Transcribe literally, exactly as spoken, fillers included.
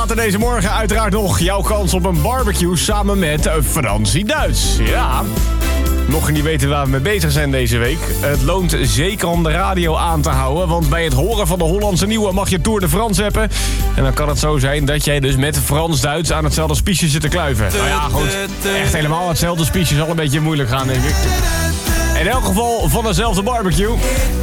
later deze morgen uiteraard nog jouw kans op een barbecue samen met Fransie Duits. Ja, mocht je niet weten waar we mee bezig zijn deze week, het loont zeker om de radio aan te houden, want bij het horen van de Hollandse Nieuwe mag je Tour de France appen. En dan kan het zo zijn dat jij dus met Frans-Duits aan hetzelfde spiesje zit te kluiven. Nou ja, goed, echt helemaal hetzelfde spiesje zal een beetje moeilijk gaan, denk ik. In elk geval van dezelfde barbecue.